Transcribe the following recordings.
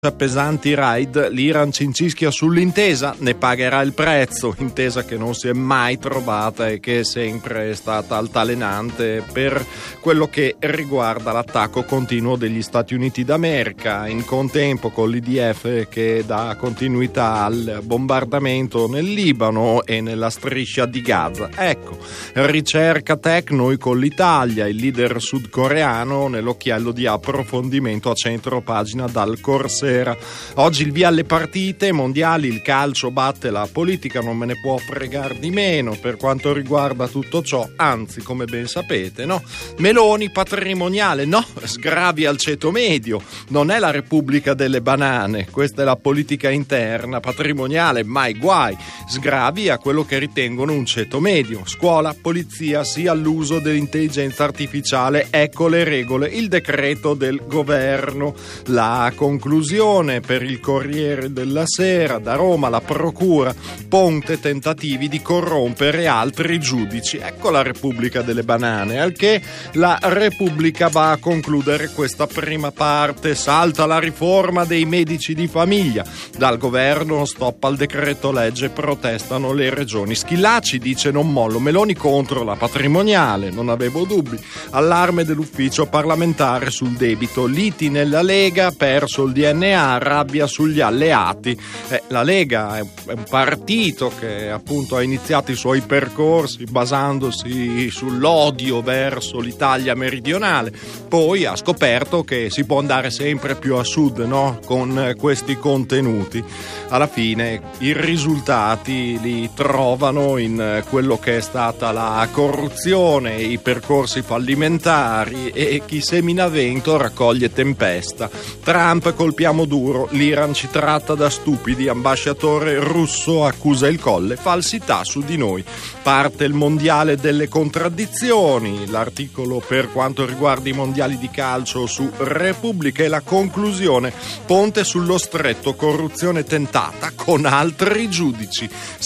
pesanti raid, l'Iran cincischia sull'intesa, ne pagherà il prezzo, intesa che non si è mai trovata e che è sempre stata altalenante per quello che riguarda l'attacco continuo degli Stati Uniti d'America, in contempo con l'IDF che dà continuità al bombardamento nel Libano e nella striscia di Gaza. Ecco, ricerca tech noi con l'Italia, il leader sudcoreano nell'occhiello di approfondimento a centro pagina dal Corsair. Oggi il via alle partite mondiali, il calcio batte la politica, non me ne può fregare di meno per quanto riguarda tutto ciò, anzi, come ben sapete, no? Meloni patrimoniale, no, sgravi al ceto medio, non è la Repubblica delle banane, questa è la politica interna, patrimoniale, mai guai, sgravi a quello che ritengono un ceto medio, scuola, polizia, sia all'uso dell'intelligenza artificiale, ecco le regole, il decreto del governo, la conclusione per il Corriere della Sera, da Roma la procura, Ponte tentativi di corrompere altri giudici, ecco la Repubblica delle banane, al che la Repubblica va a concludere questa prima parte, salta la riforma dei medici di famiglia, dal governo stop al decreto legge, protestano le regioni, Schillaci dice non mollo, Meloni contro la patrimoniale, non avevo dubbi, allarme dell'ufficio parlamentare sul debito, liti nella Lega, perso il DNA, rabbia sugli alleati. La Lega è un partito che appunto ha iniziato i suoi percorsi basandosi sull'odio verso l'Italia meridionale, poi ha scoperto che si può andare sempre più a sud, no? Con questi contenuti. Alla fine i risultati li trovano in quello che è stata la corruzione, i percorsi fallimentari e chi semina vento raccoglie tempesta. Trump colpiamo duro, l'Iran ci tratta da stupidi, ambasciatore russo accusa il Colle, falsità su di noi. Parte il mondiale delle contraddizioni, l'articolo per quanto riguarda i mondiali di calcio su Repubblica e la conclusione, Ponte sullo stretto, corruzione tentata con altri giudici.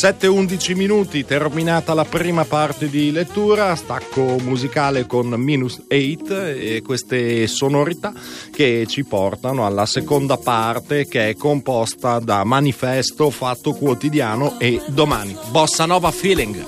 7-11 minuti, terminata la prima parte di lettura, stacco musicale con -8 e queste sonorità che ci portano alla seconda parte, che è composta da Manifesto, Fatto Quotidiano e Domani. Bossa Nova Feeling.